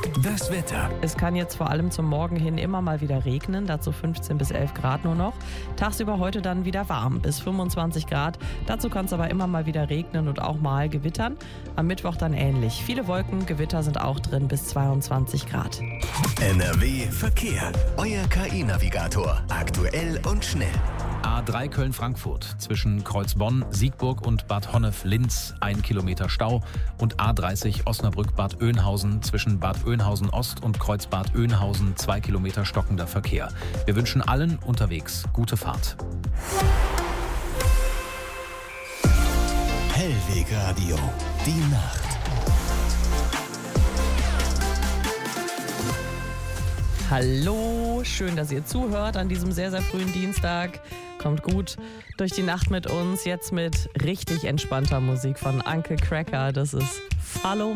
Das Wetter. Es kann jetzt vor allem zum Morgen hin immer mal wieder regnen, dazu 15 bis 11 Grad nur noch. Tagsüber heute dann wieder warm, bis 25 Grad. Dazu kann es aber immer mal wieder regnen und auch mal gewittern. Am Mittwoch dann ähnlich. Viele Wolken, Gewitter sind auch drin, bis 22 Grad. NRW Verkehr. Euer KI-Navigator. Aktuell und schnell. A3 Köln-Frankfurt zwischen Kreuzbonn, Siegburg und Bad Honnef-Linz 1 Kilometer Stau und A30 Osnabrück-Bad Oeynhausen zwischen Bad Oeynhausen Ost und Kreuzbad Oeynhausen 2 Kilometer stockender Verkehr. Wir wünschen allen unterwegs gute Fahrt. Hellweg Radio. Die Nacht. Hallo, schön, dass ihr zuhört an diesem sehr, sehr frühen Dienstag. Kommt gut durch die Nacht mit uns, jetzt mit richtig entspannter Musik von Uncle Cracker. Das ist Follow